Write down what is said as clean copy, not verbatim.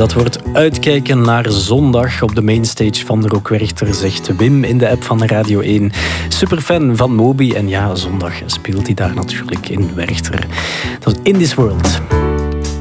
dat wordt uitkijken naar zondag op de mainstage van de Rock Werchter, zegt Wim in de app van Radio 1. Superfan van Moby en ja, zondag speelt hij daar natuurlijk in Werchter. Dat is In This World.